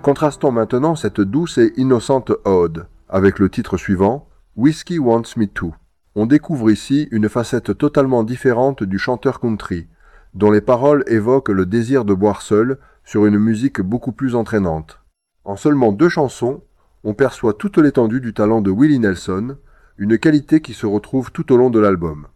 Contrastons maintenant cette douce et innocente ode avec le titre suivant, Whiskey Wants Me Too. On découvre ici une facette totalement différente du chanteur country, dont les paroles évoquent le désir de boire seul sur une musique beaucoup plus entraînante. En seulement 2 chansons, on perçoit toute l'étendue du talent de Willie Nelson, une qualité qui se retrouve tout au long de l'album.